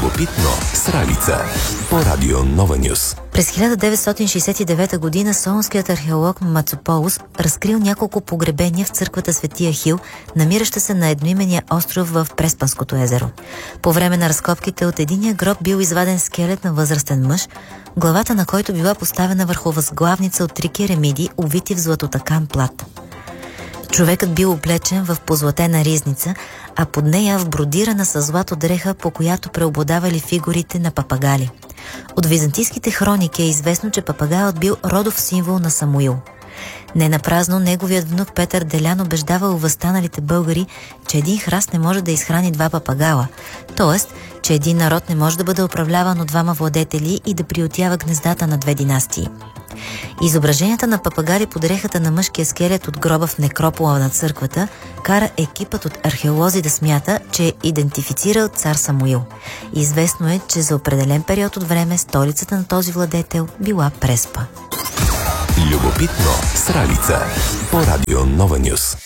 Любопитно с Ралица по Радио Нова Нюс. През 1969 година солунският археолог Мацополос разкрил няколко погребения в църквата Свети Ахил, намираща се на едноимения остров в Преспанското езеро. По време на разкопките от единия гроб бил изваден скелет на възрастен мъж, главата на който била поставена върху възглавница от 3 керамиди, увити в златотакан плат. Човекът бил облечен в позлатена ризница, а под нея в бродирана със злато дреха, по която преобладавали фигурите на папагали. От византийските хроники е известно, че папагалът бил родов символ на Самуил. Не напразно неговият внук Петър Делян убеждавал възстаналите българи, че един храст не може да изхрани 2 папагала, т.е. че един народ не може да бъде управляван от 2 владетели и да приютява гнездата на 2 династии. Изображенията на папагали под дрехата на мъжкия скелет от гроба в некропола на църквата кара екипът от археолози да смята, че е идентифицирал цар Самуил. Известно е, че за определен период от време столицата на този владетел била Преспа. Любопитно с Ралица по Радио Нова Нюс.